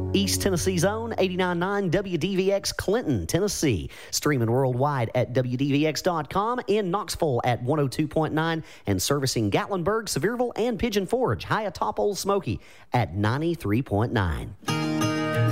East Tennessee's own 89.9 WDVX Clinton, Tennessee. Streaming worldwide at WDVX.com, in Knoxville at 102.9, and servicing Gatlinburg, Sevierville, and Pigeon Forge, high atop Old Smoky at 93.9.